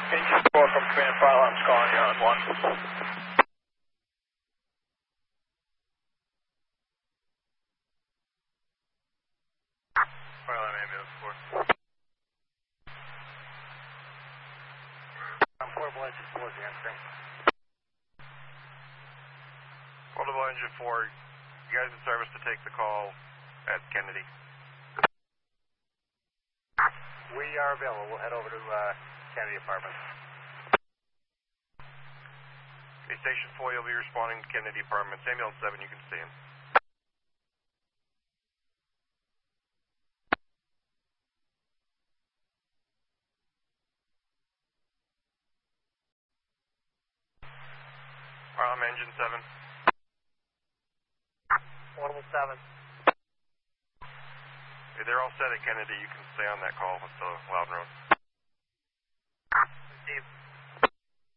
Engine 4 from Command Fire Alarms calling you on 1. Fire alarm ambulance 4. I'm Portable Engine 4 again, thanks. Portable Engine 4, you guys in service to take the call at Kennedy? We are available. We'll head over to Kennedy Apartments. Okay, Station 4, you'll be responding to Kennedy Apartments. Ambulance 7, you can see him. Alarm Engine 7. Portable 7. Okay, they're all set at Kennedy. You can stay on that call with the Loudon Road. Steve.